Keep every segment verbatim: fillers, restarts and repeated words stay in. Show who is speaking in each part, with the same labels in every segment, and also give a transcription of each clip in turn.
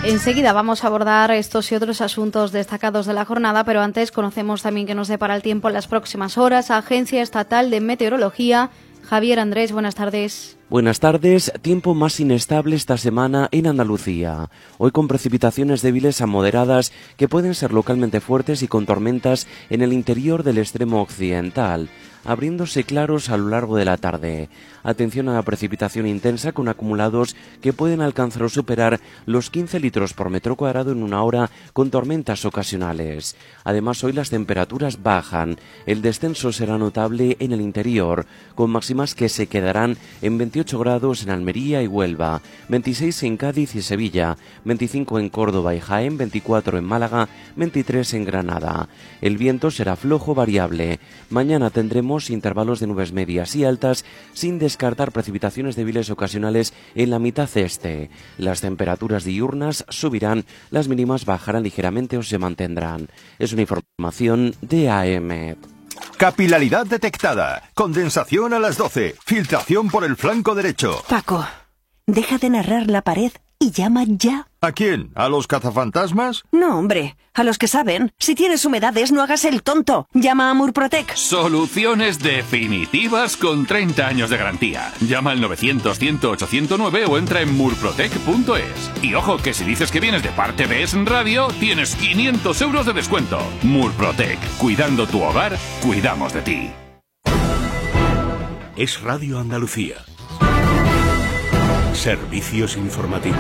Speaker 1: Enseguida vamos a abordar estos y otros asuntos destacados de la jornada, pero antes conocemos también qué nos depara el tiempo en las próximas horas. Agencia Estatal de Meteorología. Javier Andrés, buenas tardes.
Speaker 2: Buenas tardes. Tiempo más inestable esta semana en Andalucía. Hoy con precipitaciones débiles a moderadas que pueden ser localmente fuertes y con tormentas en el interior del extremo occidental, abriéndose claros a lo largo de la tarde. Atención a la precipitación intensa con acumulados que pueden alcanzar o superar los quince litros por metro cuadrado en una hora con tormentas ocasionales. Además, hoy las temperaturas bajan. El descenso será notable en el interior, con máximas que se quedarán en veintiocho grados en Almería y Huelva, veintiséis en Cádiz y Sevilla, veinticinco en Córdoba y Jaén, veinticuatro en Málaga, veintitrés en Granada. El viento será flojo variable. Mañana tendremos intervalos de nubes medias y altas, sin descartar precipitaciones débiles ocasionales en la mitad este. Las temperaturas diurnas subirán, las mínimas bajarán ligeramente o se mantendrán. Es una información de A M.
Speaker 3: Capilaridad detectada. Condensación a las doce. Filtración por el flanco derecho.
Speaker 4: Paco, deja de narrar la pared y llama ya.
Speaker 3: ¿A quién? ¿A los cazafantasmas?
Speaker 4: No, hombre, a los que saben. Si tienes humedades, no hagas el tonto. Llama a Murprotec.
Speaker 5: Soluciones definitivas con treinta años de garantía. Llama al novecientos, cien, ochocientos nueve o entra en murprotec punto es. Y ojo, que si dices que vienes de parte de Es Radio, tienes quinientos euros de descuento. Murprotec. Cuidando tu hogar, cuidamos de ti.
Speaker 6: Es Radio Andalucía. Servicios informativos.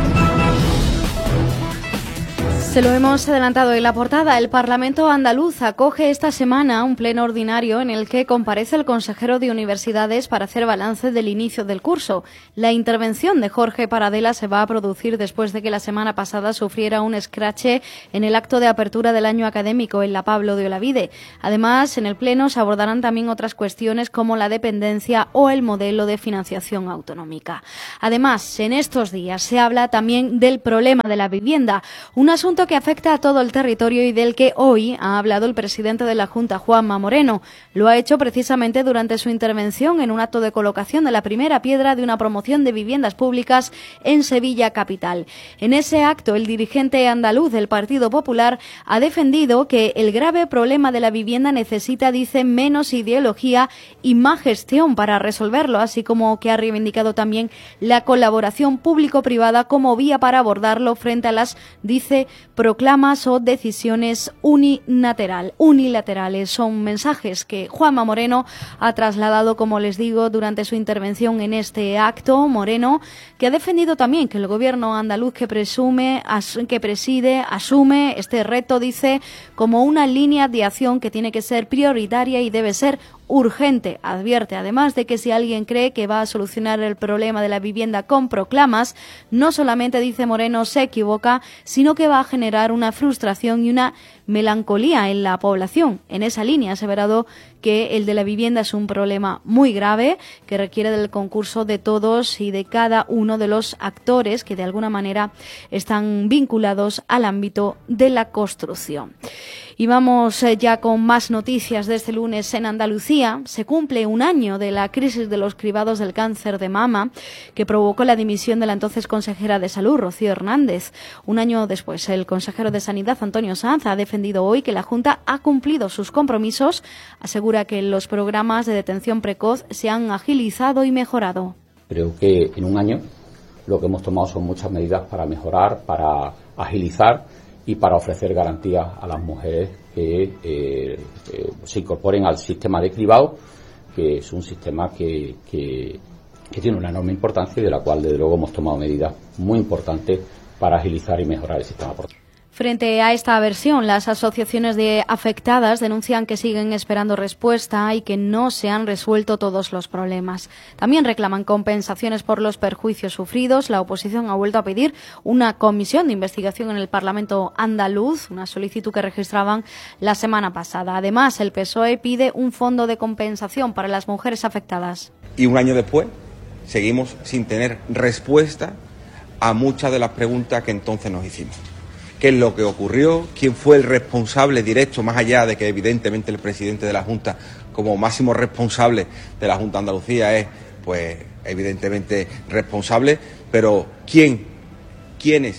Speaker 1: Se lo hemos adelantado en la portada. El Parlamento andaluz acoge esta semana un pleno ordinario en el que comparece el consejero de Universidades para hacer balance del inicio del curso. La intervención de Jorge Paradela se va a producir después de que la semana pasada sufriera un escrache en el acto de apertura del año académico en la Pablo de Olavide. Además, en el pleno se abordarán también otras cuestiones como la dependencia o el modelo de financiación autonómica. Además, en estos días se habla también del problema de la vivienda, un asunto que afecta a todo el territorio y del que hoy ha hablado el presidente de la Junta, Juanma Moreno. Lo ha hecho precisamente durante su intervención en un acto de colocación de la primera piedra de una promoción de viviendas públicas en Sevilla capital. En ese acto, el dirigente andaluz del Partido Popular ha defendido que el grave problema de la vivienda necesita, dice, menos ideología y más gestión para resolverlo, así como que ha reivindicado también la colaboración público-privada como vía para abordarlo frente a las, dice, proclamas o decisiones unilateral, unilaterales. Son mensajes que Juanma Moreno ha trasladado, como les digo, durante su intervención en este acto. Moreno, que ha defendido también que el gobierno andaluz que presume, as, que preside, asume este reto, dice, como una línea de acción que tiene que ser prioritaria y debe ser urgente. Advierte además de que si alguien cree que va a solucionar el problema de la vivienda con proclamas, no solamente, dice Moreno, se equivoca, sino que va a generar una frustración y una melancolía en la población. En esa línea ha aseverado que el de la vivienda es un problema muy grave que requiere del concurso de todos y de cada uno de los actores que de alguna manera están vinculados al ámbito de la construcción. Y vamos ya con más noticias de este lunes en Andalucía. Se cumple un año de la crisis de los cribados del cáncer de mama que provocó la dimisión de la entonces consejera de Salud, Rocío Hernández. Un año después, el consejero de Sanidad, Antonio Sanz, ha defendido hoy que la Junta ha cumplido sus compromisos. Asegura que los programas de detención precoz se han agilizado y mejorado.
Speaker 7: Creo que en un año lo que hemos tomado son muchas medidas para mejorar, para agilizar y para ofrecer garantías a las mujeres que eh, eh, se incorporen al sistema de cribado, que es un sistema que, que, que tiene una enorme importancia y de la cual, desde luego, hemos tomado medidas muy importantes para agilizar y mejorar el sistema.
Speaker 1: Frente a esta aversión, las asociaciones de afectadas denuncian que siguen esperando respuesta y que no se han resuelto todos los problemas. También reclaman compensaciones por los perjuicios sufridos. La oposición ha vuelto a pedir una comisión de investigación en el Parlamento andaluz, una solicitud que registraban la semana pasada. Además, el P S O E pide un fondo de compensación para las mujeres afectadas.
Speaker 8: Y un año después seguimos sin tener respuesta a muchas de las preguntas que entonces nos hicimos. ¿Qué es lo que ocurrió? ¿Quién fue el responsable directo, más allá de que evidentemente el presidente de la Junta, como máximo responsable de la Junta de Andalucía, es, pues, evidentemente responsable, pero quién, quiénes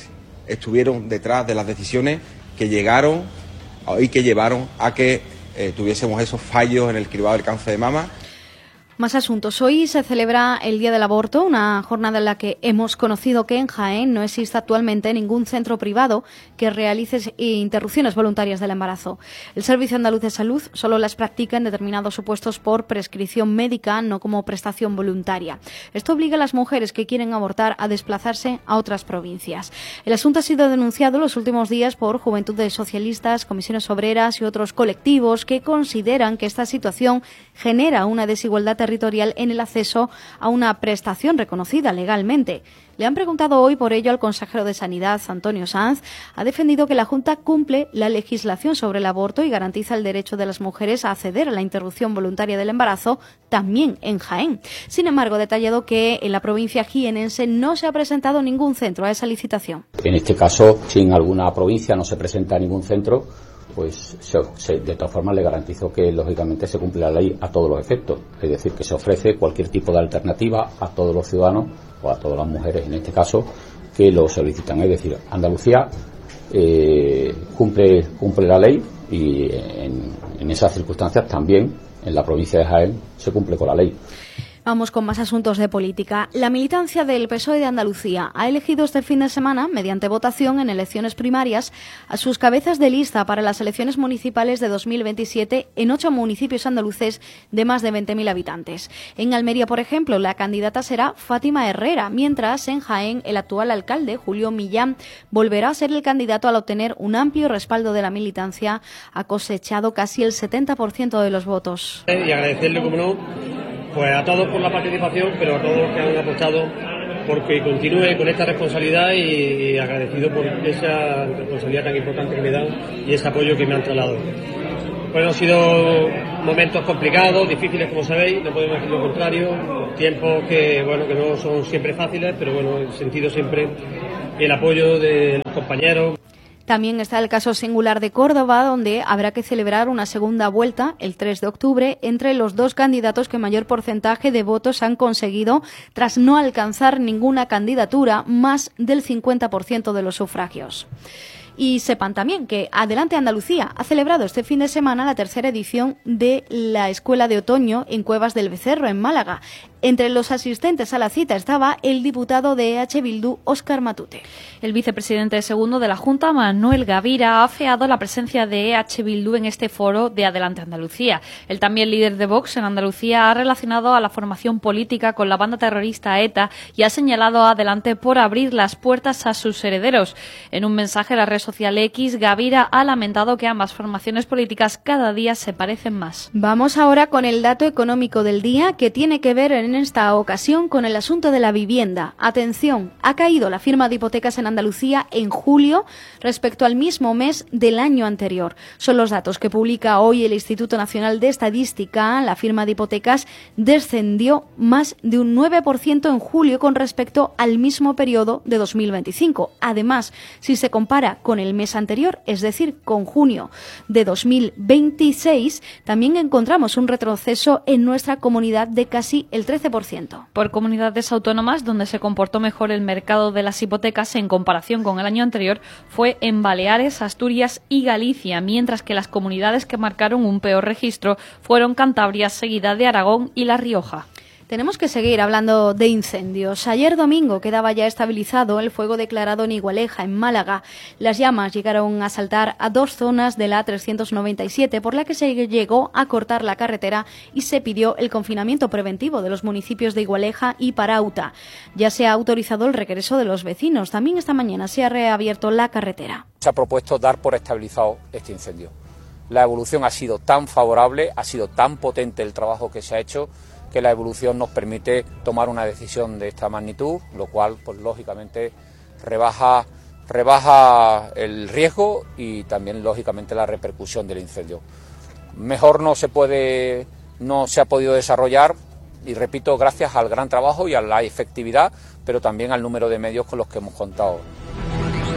Speaker 8: estuvieron detrás de las decisiones que llegaron y que llevaron a que eh, tuviésemos esos fallos en el cribado del cáncer de mama.
Speaker 1: Más asuntos. Hoy se celebra el Día del Aborto, una jornada en la que hemos conocido que en Jaén no existe actualmente ningún centro privado que realice interrupciones voluntarias del embarazo. El Servicio Andaluz de Salud solo las practica en determinados supuestos por prescripción médica, no como prestación voluntaria. Esto obliga a las mujeres que quieren abortar a desplazarse a otras provincias. El asunto ha sido denunciado en los últimos días por Juventudes Socialistas, Comisiones Obreras y otros colectivos que consideran que esta situación genera una desigualdad territorial territorial en el acceso a una prestación reconocida legalmente. Le han preguntado hoy por ello al consejero de Sanidad, Antonio Sanz. Ha defendido que la Junta cumple la legislación sobre el aborto y garantiza el derecho de las mujeres a acceder a la interrupción voluntaria del embarazo, también en Jaén. Sin embargo, ha detallado que en la provincia jienense no se ha presentado ningún centro a esa licitación.
Speaker 7: En este caso, si en alguna provincia no se presenta ningún centro, pues se, se, de todas formas le garantizo que lógicamente se cumple la ley a todos los efectos, es decir, que se ofrece cualquier tipo de alternativa a todos los ciudadanos o a todas las mujeres en este caso que lo solicitan. Es decir, Andalucía eh, cumple cumple la ley y en, en esas circunstancias también en la provincia de Jaén se cumple con la ley.
Speaker 1: Vamos con más asuntos de política. La militancia del P S O E de Andalucía ha elegido este fin de semana, mediante votación en elecciones primarias, a sus cabezas de lista para las elecciones municipales de dos mil veintisiete en ocho municipios andaluces de más de veinte mil habitantes. En Almería, por ejemplo, la candidata será Fátima Herrera, mientras en Jaén el actual alcalde, Julio Millán, volverá a ser el candidato al obtener un amplio respaldo de la militancia. Ha cosechado casi el setenta por ciento de los votos.
Speaker 9: Y agradecerle, como no, pues a todos por la participación, pero a todos los que han apostado porque continúe con esta responsabilidad y, y agradecido por esa responsabilidad tan importante que me dan y ese apoyo que me han trasladado. Bueno, han sido momentos complicados, difíciles, como sabéis, no podemos decir lo contrario, tiempos que, bueno, que no son siempre fáciles, pero bueno, he sentido siempre el apoyo de los compañeros.
Speaker 1: También está el caso singular de Córdoba, donde habrá que celebrar una segunda vuelta el tres de octubre entre los dos candidatos que mayor porcentaje de votos han conseguido tras no alcanzar ninguna candidatura, más del cincuenta por ciento de los sufragios. Y sepan también que Adelante Andalucía ha celebrado este fin de semana la tercera edición de la Escuela de Otoño en Cuevas del Becerro, en Málaga. Entre los asistentes a la cita estaba el diputado de E H Bildu, Óscar Matute.
Speaker 10: El vicepresidente segundo de la Junta, Manuel Gavira, ha afeado la presencia de E H Bildu en este foro de Adelante Andalucía. El también líder de Vox en Andalucía ha relacionado a la formación política con la banda terrorista ETA y ha señalado a Adelante por abrir las puertas a sus herederos. En un mensaje a la red social X, Gavira ha lamentado que ambas formaciones políticas cada día se parecen más.
Speaker 1: Vamos ahora con el dato económico del día, que tiene que ver en esta ocasión con el asunto de la vivienda. Atención, ha caído la firma de hipotecas en Andalucía en julio respecto al mismo mes del año anterior. Son los datos que publica hoy el Instituto Nacional de Estadística. La firma de hipotecas descendió más de un nueve por ciento en julio con respecto al mismo periodo de dos mil veinticinco. Además, si se compara con el mes anterior, es decir, con junio de dos mil veintiséis, también encontramos un retroceso en nuestra comunidad de casi el trece por ciento.
Speaker 10: Por comunidades autónomas, donde se comportó mejor el mercado de las hipotecas en comparación con el año anterior, fue en Baleares, Asturias y Galicia, mientras que las comunidades que marcaron un peor registro fueron Cantabria, seguida de Aragón y La Rioja.
Speaker 1: Tenemos que seguir hablando de incendios. Ayer domingo quedaba ya estabilizado el fuego declarado en Igualeja, en Málaga. Las llamas llegaron a saltar a dos zonas de la A trescientos noventa y siete, por la que se llegó a cortar la carretera y se pidió el confinamiento preventivo de los municipios de Igualeja y Parauta. Ya se ha autorizado el regreso de los vecinos. También esta mañana se ha reabierto la carretera.
Speaker 7: Se ha propuesto dar por estabilizado este incendio. La evolución ha sido tan favorable, ha sido tan potente el trabajo que se ha hecho, que la evolución nos permite tomar una decisión de esta magnitud, lo cual, pues lógicamente, rebaja, rebaja el riesgo y también, lógicamente, la repercusión del incendio. Mejor no se puede, no se ha podido desarrollar, y repito, gracias al gran trabajo y a la efectividad, pero también al número de medios con los que hemos contado.